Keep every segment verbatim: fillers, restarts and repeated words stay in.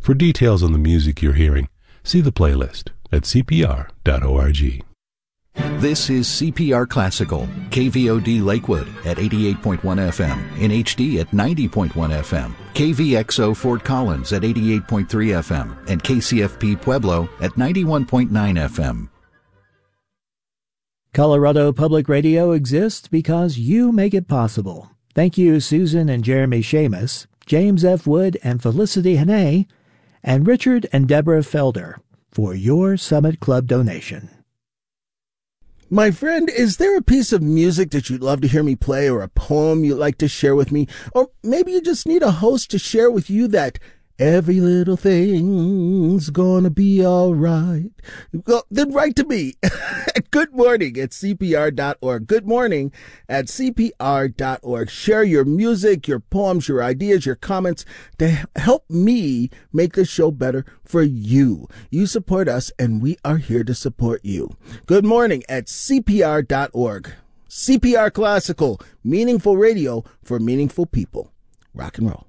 For details on the music you're hearing, see the playlist at c p r dot org. This is C P R Classical, K V O D Lakewood at eighty-eight point one F M, in H D at ninety point one F M, K V X O Fort Collins at eighty-eight point three F M, and K C F P Pueblo at ninety-one point nine F M. Colorado Public Radio exists because you make it possible. Thank you, Susan and Jeremy Shamus, James F. Wood and Felicity Hannay, and Richard and Deborah Felder for your Summit Club donation. My friend, is there a piece of music that you'd love to hear me play, or a poem you'd like to share with me? Or maybe you just need a host to share with you that every little thing's gonna be all right. Well, then write to me at good morning at c p r dot org. Good morning at c p r dot org. Share your music, your poems, your ideas, your comments to help me make this show better for you. You support us, and we are here to support you. Good morning at c p r dot org. C P R Classical, meaningful radio for meaningful people. Rock and roll.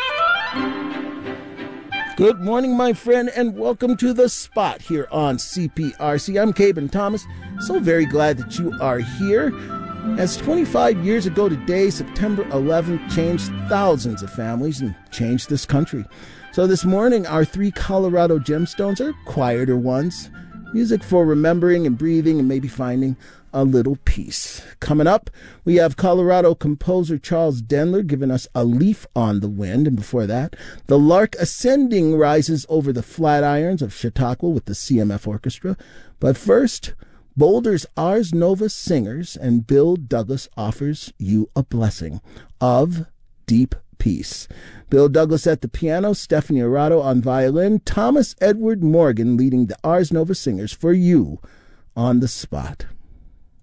Good morning, my friend, and welcome to The Spot here on C P R C. I'm Caben Thomas. So very glad that you are here. As twenty-five years ago today, September eleventh changed thousands of families and changed this country. So this morning, our three Colorado gemstones are quieter ones. Music for remembering and breathing and maybe finding a little peace. Coming up, we have Colorado composer Charles Denler giving us A Leaf on the Wind. And before that, The Lark Ascending rises over the Flatirons of Chautauqua with the C M F Orchestra. But first, Boulder's Ars Nova Singers and Bill Douglas offers you a blessing of deep peace. Bill Douglas at the piano, Stephanie Arado on violin, Thomas Edward Morgan leading the Ars Nova Singers for you on The Spot.